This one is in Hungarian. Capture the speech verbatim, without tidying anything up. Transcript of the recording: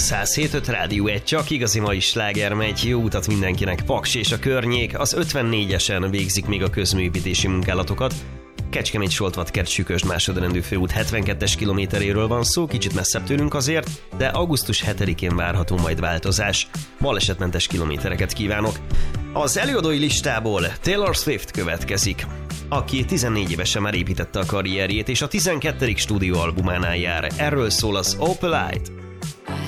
száz hét öt Rádió egy, csak igazi mai sláger megy, jó utat mindenkinek, Paks és a környék, az ötvennégyesen végzik még a közműépítési munkálatokat. Kecskemét-Soltvat-Kert Sükösd másodrendű főút hetvenkettes kilométeréről van szó, kicsit messzebb tőlünk azért, de augusztus hetedikén várható majd változás. Balesetmentes kilométereket kívánok. Az előadói listából Taylor Swift következik, aki tizennégy évesen már építette a karrierjét, és a tizenkettedik stúdióalbumánál jár. Erről szól az Opalite.